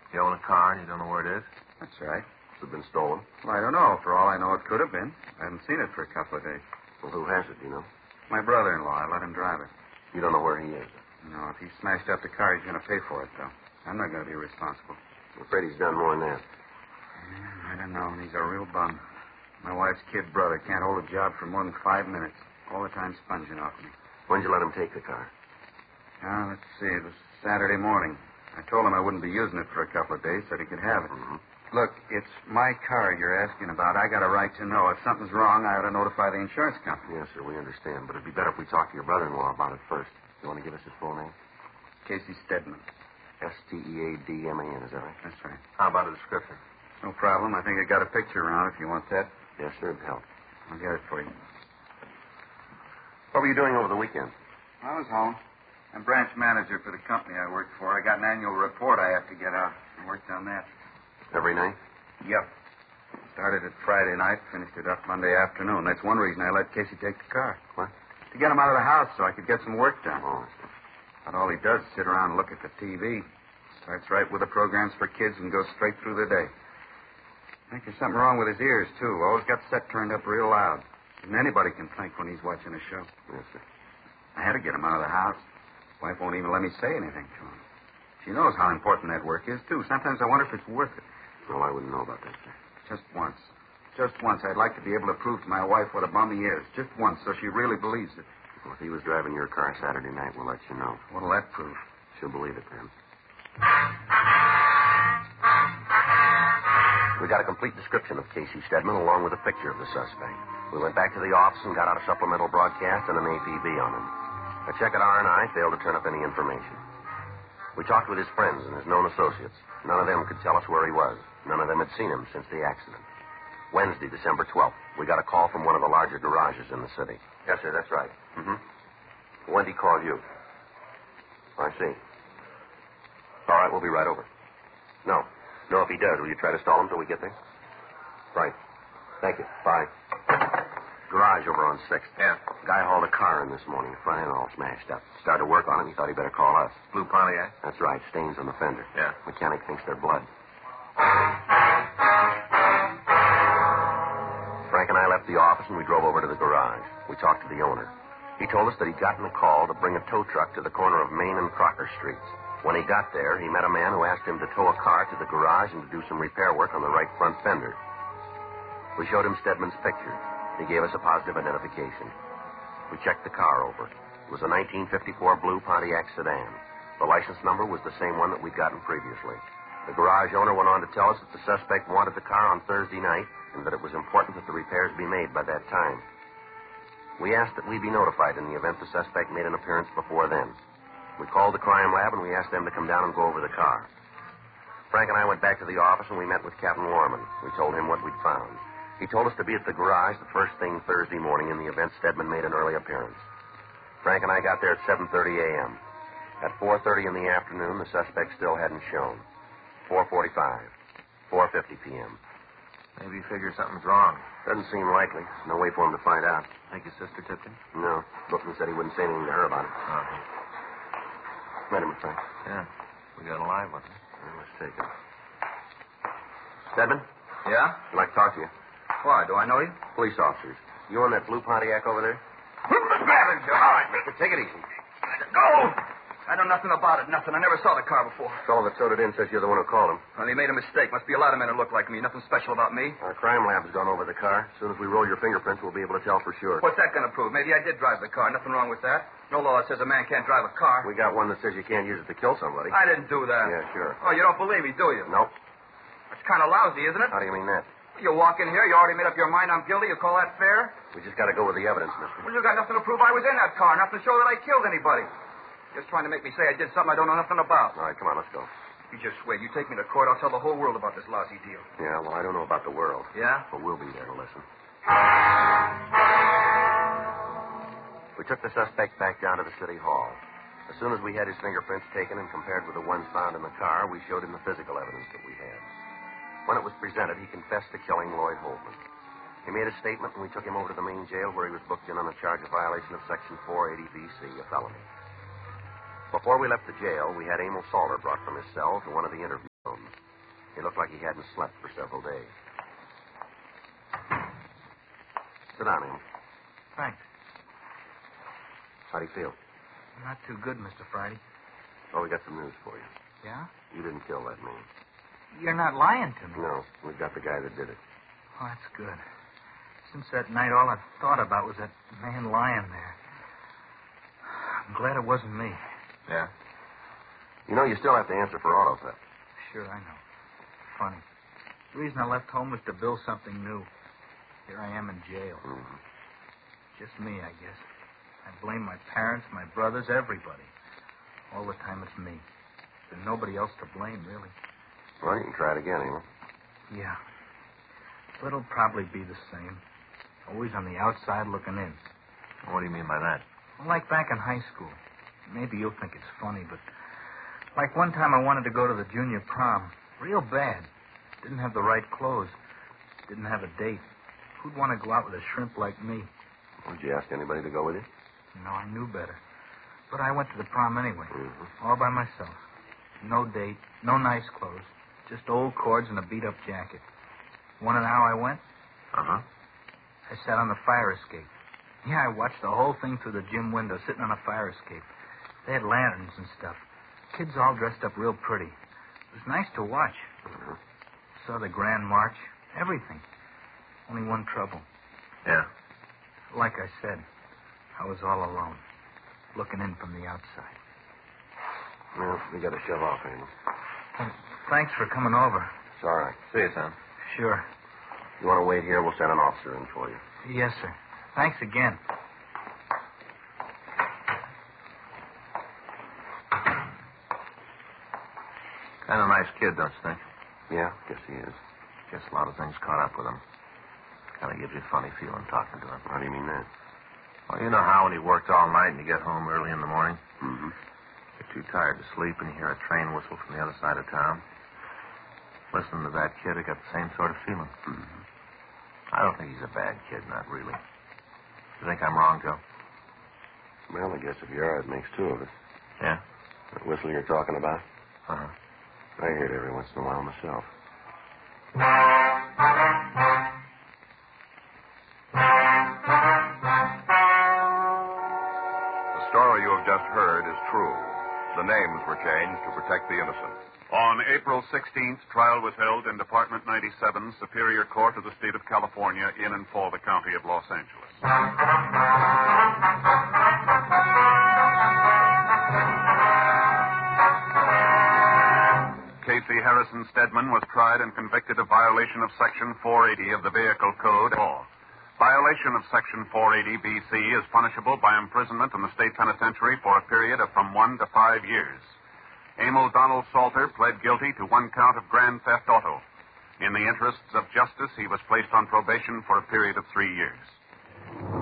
You own a car and you don't know where it is? That's right. Has it been stolen? Well, I don't know. For all I know, it could have been. I haven't seen it for a couple of days. Well, who has it, do you know? My brother-in-law. I let him drive it. You don't know where he is? No, if he smashed up the car, he's going to pay for it, though. I'm not going to be responsible. I'm afraid he's done more than that. Yeah, I don't know. He's a real bum. My wife's kid brother can't hold a job for more than 5 minutes. All the time sponging off me. When'd you let him take the car? Let's see. It was Saturday morning. I told him I wouldn't be using it for a couple of days, so he could have it. Mm-hmm. Look, it's my car you're asking about. I got a right to know. If something's wrong, I ought to notify the insurance company. Yes, sir, we understand. But it'd be better if we talked to your brother-in-law about it first. You want to give us his full name? Casey Stedman. Steadman, is that right? That's right. How about a description? No problem. I think I got a picture around if you want that. Yes, sir, it'd help. I'll get it for you. What were you doing over the weekend? I was home. I'm branch manager for the company I work for. I got an annual report I have to get out. I worked on that. Every night? Yep. Started it Friday night, finished it up Monday afternoon. That's one reason I let Casey take the car. What? To get him out of the house so I could get some work done. Oh, I see. But all he does is sit around and look at the TV. Starts right with the programs for kids and goes straight through the day. I think there's something wrong with his ears, too. Always got set turned up real loud. And anybody can think when he's watching a show. Yes, sir. I had to get him out of the house. Wife won't even let me say anything to him. She knows how important that work is, too. Sometimes I wonder if it's worth it. Well, I wouldn't know about that, sir. Just once. Just once. I'd like to be able to prove to my wife what a bum he is. Just once, so she really believes it. Well, if he was driving your car Saturday night, we'll let you know. What'll that prove? She'll believe it, then. We got a complete description of Casey Stedman along with a picture of the suspect. We went back to the office and got out a supplemental broadcast and an APB on him. A check at R&I failed to turn up any information. We talked with his friends and his known associates. None of them could tell us where he was. None of them had seen him since the accident. Wednesday, December 12th, we got a call from one of the larger garages in the city. Yes, sir, that's right. Mm-hmm. When did he call you? I see. All right, we'll be right over. No, if he does, will you try to stall him till we get there? Right. Thank you. Bye. Garage over on 6th. Yeah. Guy hauled a car in this morning, front end all smashed up. Started to work on it. He thought he'd better call us. Blue Pontiac? That's right. Stains on the fender. Yeah. Mechanic thinks they're blood. Frank and I left the office and we drove over to the garage. We talked to the owner. He told us that he'd gotten a call to bring a tow truck to the corner of Main and Crocker Streets. When he got there, he met a man who asked him to tow a car to the garage and to do some repair work on the right front fender. We showed him Stedman's picture. He gave us a positive identification. We checked the car over. It was a 1954 blue Pontiac sedan. The license number was the same one that we'd gotten previously. The garage owner went on to tell us that the suspect wanted the car on Thursday night and that it was important that the repairs be made by that time. We asked that we be notified in the event the suspect made an appearance before then. We called the crime lab and we asked them to come down and go over the car. Frank and I went back to the office and we met with Captain Warman. We told him what we'd found. He told us to be at the garage the first thing Thursday morning in the event Stedman made an early appearance. Frank and I got there at 7:30 a.m. At 4:30 in the afternoon, the suspect still hadn't shown. 4:45, 4:50 p.m. Maybe he figures something's wrong. Doesn't seem likely. No way for him to find out. Think his sister tipped him? No. Bookman said he wouldn't say anything to her about it. Uh-huh. Met him, Frank. Yeah. We got a live one. Let's take it. Stedman, Yeah? I'd like to talk to you. Why? Do I know you? Police officers. You on that blue Pontiac over there? Grab him, Joe. All right, mister. Take it easy. Go! I know nothing about it. Nothing. I never saw the car before. Fellow that towed it in says you're the one who called him. Well, he made a mistake. Must be a lot of men who look like me. Nothing special about me. Our crime lab's gone over the car. As soon as we roll your fingerprints, we'll be able to tell for sure. What's that going to prove? Maybe I did drive the car. Nothing wrong with that. No law that says a man can't drive a car. We got one that says you can't use it to kill somebody. I didn't do that. Yeah, sure. Oh, you don't believe me, do you? Nope. That's kind of lousy, isn't it? How do you mean that? You walk in here, you already made up your mind I'm guilty. You call that fair? We just got to go with the evidence, mister. Well, you got nothing to prove I was in that car. Nothing to show that I killed anybody. Just trying to make me say I did something I don't know nothing about. All right, come on, let's go. You just wait. You take me to court, I'll tell the whole world about this lousy deal. Yeah, well, I don't know about the world. Yeah? But we'll be there to listen. We took the suspect back down to the city hall. As soon as we had his fingerprints taken and compared with the ones found in the car, we showed him the physical evidence that we had. When it was presented, he confessed to killing Lloyd Holtman. He made a statement, and we took him over to the main jail where he was booked in on a charge of violation of Section 480BC, a felony. Before we left the jail, we had Emil Salter brought from his cell to one of the interview rooms. He looked like he hadn't slept for several days. Sit down, Amos. Thanks. How do you feel? Not too good, Mr. Friday. Oh, we got some news for you. Yeah? You didn't kill that man. You're not lying to me. No, we've got the guy that did it. Oh, that's good. Since that night, all I thought about was that man lying there. I'm glad it wasn't me. Yeah? You know, you still have to answer for auto theft. Sure, I know. Funny. The reason I left home was to build something new. Here I am in jail. Mm-hmm. Just me, I guess. I blame my parents, my brothers, everybody. All the time it's me. There's nobody else to blame, really. Well, you can try it again, Amos. Yeah. But it'll probably be the same. Always on the outside looking in. What do you mean by that? Well, like back in high school. Maybe you'll think it's funny, but like one time I wanted to go to the junior prom. Real bad. Didn't have the right clothes. Didn't have a date. Who'd want to go out with a shrimp like me? Did you ask anybody to go with you? No, I knew better. But I went to the prom anyway. Mm-hmm. All by myself. No date, no nice clothes. Just old cords and a beat-up jacket. Want to know how I went? Uh-huh. I sat on the fire escape. Yeah, I watched the whole thing through the gym window, sitting on a fire escape. They had lanterns and stuff. Kids all dressed up real pretty. It was nice to watch. Mm-hmm. Saw the Grand March. Everything. Only one trouble. Yeah. Like I said, I was all alone. Looking in from the outside. Well, we got to shove off, Amos. Well, thanks for coming over. It's all right. See you, son. Sure. You want to wait here? We'll send an officer in for you. Yes, sir. Thanks again. Kind of nice kid, don't you think? Yeah, guess he is. Guess a lot of things caught up with him. Kind of gives you a funny feeling talking to him. How do you mean that? Well, you know how when you worked all night and you get home early in the morning, Mm-hmm. you're too tired to sleep and you hear a train whistle from the other side of town? Listening to that kid, I got the same sort of feeling. Mm-hmm. I don't think he's a bad kid, not really. You think I'm wrong, Joe? Well, I guess if you are, it makes two of us. Yeah? That whistle you're talking about? Uh-huh. I hear it every once in a while myself. The story you have just heard is true. The names were changed to protect the innocent. On April 16th, trial was held in Department 97, Superior Court of the State of California, in and for the County of Los Angeles. Casey Harrison Stedman was tried and convicted of violation of Section 480 of the Vehicle Code law. Violation of Section 480 BC is punishable by imprisonment in the state penitentiary for a period of from 1 to 5 years. Emil Donald Salter pled guilty to 1 count of grand theft auto. In the interests of justice, he was placed on probation for a period of 3 years.